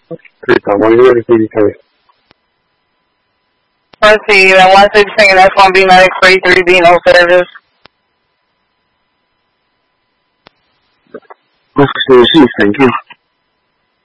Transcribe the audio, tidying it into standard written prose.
Let's see, that 116, that's going to be Medic 43B, no service. Thank you.